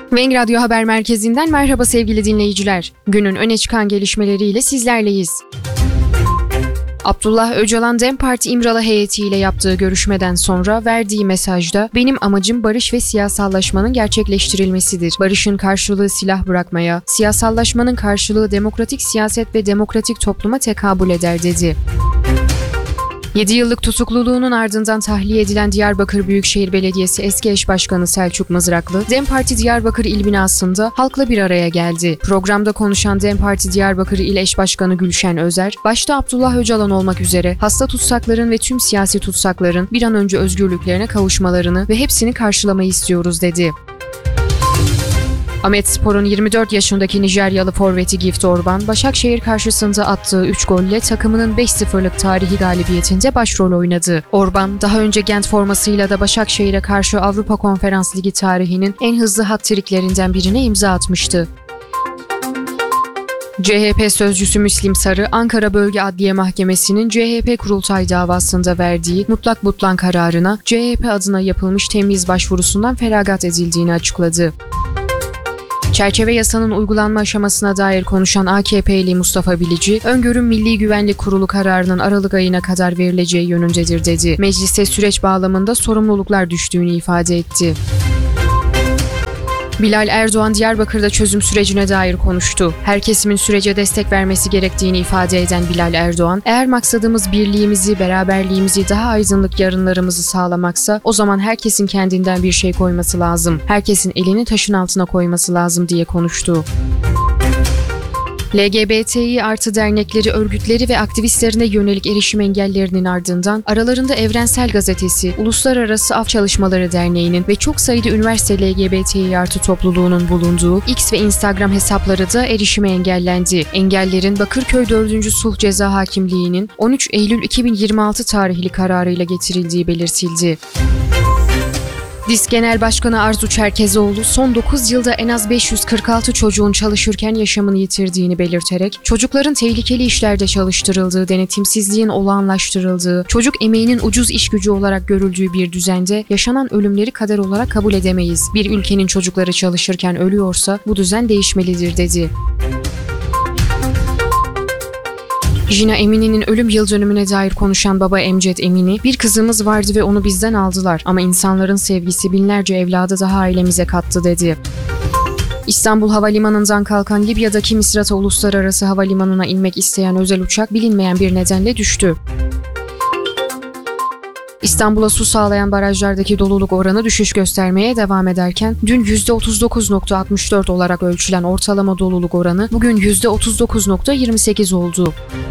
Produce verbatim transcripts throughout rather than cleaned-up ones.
Weng Radyo Haber Merkezi'nden merhaba sevgili dinleyiciler. Günün öne çıkan gelişmeleriyle sizlerleyiz. Abdullah Öcalan DEM Parti İmralı heyetiyle yaptığı görüşmeden sonra verdiği mesajda "Benim amacım barış ve siyasallaşmanın gerçekleştirilmesidir. Barışın karşılığı silah bırakmaya, siyasallaşmanın karşılığı demokratik siyaset ve demokratik topluma tekabül eder" dedi. yedi yıllık tutukluluğunun ardından tahliye edilen Diyarbakır Büyükşehir Belediyesi eski eş başkanı Selçuk Mızraklı, DEM Parti Diyarbakır İl binasında halkla bir araya geldi. Programda konuşan DEM Parti Diyarbakır İl Eş Başkanı Gülşen Özer, başta Abdullah Öcalan olmak üzere hasta tutsakların ve tüm siyasi tutsakların bir an önce özgürlüklerine kavuşmalarını ve hepsini karşılamayı istiyoruz dedi. Ahmetspor'un yirmi dört yaşındaki Nijeryalı forveti Gift Orban, Başakşehir karşısında attığı üç golle takımının beş sıfırlık tarihi galibiyetinde başrol oynadı. Orban, daha önce Gent formasıyla da Başakşehir'e karşı Avrupa Konferans Ligi tarihinin en hızlı hat-triklerinden birine imza atmıştı. C H P sözcüsü Müslim Sarı, Ankara Bölge Adliye Mahkemesi'nin C H P kurultay davasında verdiği mutlak butlan kararına C H P adına yapılmış temyiz başvurusundan feragat edildiğini açıkladı. Çerçeve yasanın uygulanma aşamasına dair konuşan A K P'li Mustafa Bilici, öngörüm Milli Güvenlik Kurulu kararının Aralık ayına kadar verileceği yönündedir dedi. Meclise süreç bağlamında sorumluluklar düştüğünü ifade etti. Bilal Erdoğan Diyarbakır'da çözüm sürecine dair konuştu. Her kesimin sürece destek vermesi gerektiğini ifade eden Bilal Erdoğan, eğer maksadımız birliğimizi, beraberliğimizi, daha aydınlık yarınlarımızı sağlamaksa o zaman herkesin kendinden bir şey koyması lazım. Herkesin elini taşın altına koyması lazım diye konuştu. L G B T İ artı dernekleri, örgütleri ve aktivistlerine yönelik erişim engellerinin ardından aralarında Evrensel Gazetesi, Uluslararası Af Çalışmaları Derneği'nin ve çok sayıda üniversite L G B T İ artı topluluğunun bulunduğu X ve Instagram hesapları da erişime engellendi. Engellerin Bakırköy dördüncü Sulh Ceza Hakimliği'nin on üç Eylül iki bin yirmi altı tarihli kararıyla getirildiği belirtildi. DİSK Genel Başkanı Arzu Çerkezoğlu, son dokuz yılda en az beş yüz kırk altı çocuğun çalışırken yaşamını yitirdiğini belirterek, çocukların tehlikeli işlerde çalıştırıldığı, denetimsizliğin olağanlaştırıldığı, çocuk emeğinin ucuz iş gücü olarak görüldüğü bir düzende yaşanan ölümleri kader olarak kabul edemeyiz. Bir ülkenin çocukları çalışırken ölüyorsa bu düzen değişmelidir dedi. Jina Emini'nin ölüm yıl dönümüne dair konuşan baba Emcet Emini, "Bir kızımız vardı ve onu bizden aldılar ama insanların sevgisi binlerce evladı daha ailemize kattı" dedi. İstanbul Havalimanı'ndan kalkan Libya'daki Misrata Uluslararası Havalimanı'na inmek isteyen özel uçak bilinmeyen bir nedenle düştü. İstanbul'a su sağlayan barajlardaki doluluk oranı düşüş göstermeye devam ederken, dün yüzde otuz dokuz virgül altmış dört olarak ölçülen ortalama doluluk oranı bugün yüzde otuz dokuz virgül yirmi sekiz oldu.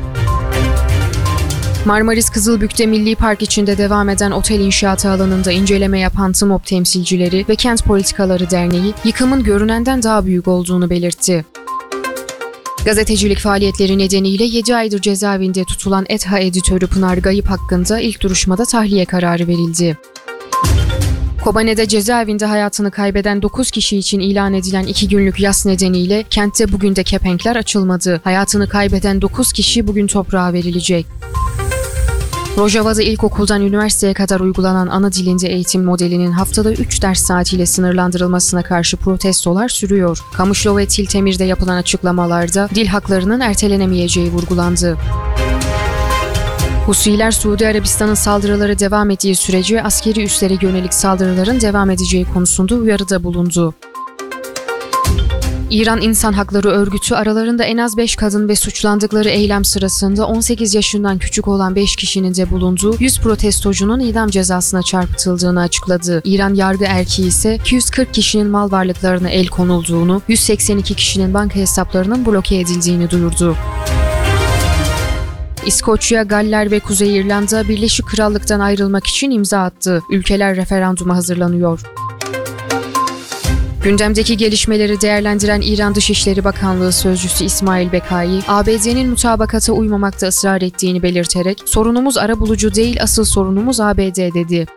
Marmaris Kızılbük'te Milli Park içinde devam eden otel inşaatı alanında inceleme yapan TMOB temsilcileri ve Kent Politikaları Derneği, yıkımın görünenden daha büyük olduğunu belirtti. Gazetecilik faaliyetleri nedeniyle yedi aydır cezaevinde tutulan ETHA editörü Pınar Gayip hakkında ilk duruşmada tahliye kararı verildi. Kobane'de cezaevinde hayatını kaybeden dokuz kişi için ilan edilen iki günlük yas nedeniyle kentte bugün de kepenkler açılmadı. Hayatını kaybeden dokuz kişi bugün toprağa verilecek. Rojava'da ilkokuldan üniversiteye kadar uygulanan ana dilinde eğitim modelinin haftada üç ders saatiyle sınırlandırılmasına karşı protestolar sürüyor. Kamışlo ve Tiltemir'de yapılan açıklamalarda dil haklarının ertelenemeyeceği vurgulandı. Husiler, Suudi Arabistan'ın saldırıları devam ettiği sürece askeri üslere yönelik saldırıların devam edeceği konusunda uyarıda bulundu. İran İnsan Hakları Örgütü aralarında en az beş kadın ve suçlandıkları eylem sırasında on sekiz yaşından küçük olan beş kişinin de bulunduğu yüz protestocunun idam cezasına çarpıtıldığını açıkladı. İran yargı erki ise iki yüz kırk kişinin mal varlıklarına el konulduğunu, yüz seksen iki kişinin banka hesaplarının bloke edildiğini duyurdu. İskoçya, Galler ve Kuzey İrlanda Birleşik Krallık'tan ayrılmak için imza attı. Ülkeler referanduma hazırlanıyor. Gündemdeki gelişmeleri değerlendiren İran Dışişleri Bakanlığı Sözcüsü İsmail Bekai, A B D'nin mutabakata uymamakta ısrar ettiğini belirterek, "Sorunumuz arabulucu değil, asıl sorunumuz A B D" dedi.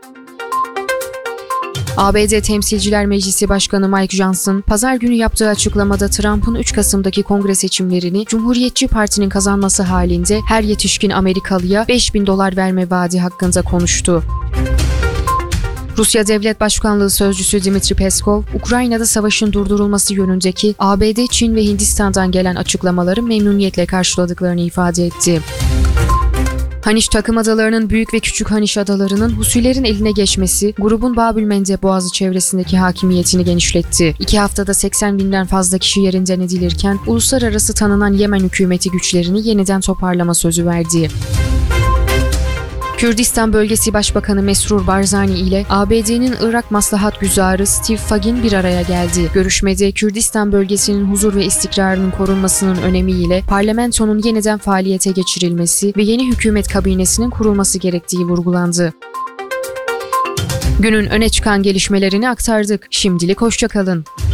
A B D Temsilciler Meclisi Başkanı Mike Johnson, pazar günü yaptığı açıklamada Trump'ın üç Kasım'daki kongre seçimlerini Cumhuriyetçi Parti'nin kazanması halinde her yetişkin Amerikalıya beş bin dolar verme vaadi hakkında konuştu. Rusya Devlet Başkanlığı Sözcüsü Dmitri Peskov, Ukrayna'da savaşın durdurulması yönündeki A B D, Çin ve Hindistan'dan gelen açıklamaları memnuniyetle karşıladıklarını ifade etti. Haniş takım adalarının Büyük ve Küçük Haniş adalarının Husilerin eline geçmesi, grubun Bab-ül-Mandeb Boğazı çevresindeki hakimiyetini genişletti. İki haftada seksen binden fazla kişi yerinden edilirken, uluslararası tanınan Yemen hükümeti güçlerini yeniden toparlama sözü verdi. Kürdistan Bölgesi Başbakanı Mesrur Barzani ile A B D'nin Irak Maslahat Güzarı Steve Fagin bir araya geldi. Görüşmede Kürdistan bölgesinin huzur ve istikrarının korunmasının önemiyle parlamentonun yeniden faaliyete geçirilmesi ve yeni hükümet kabinesinin kurulması gerektiği vurgulandı. Günün öne çıkan gelişmelerini aktardık. Şimdilik hoşça kalın.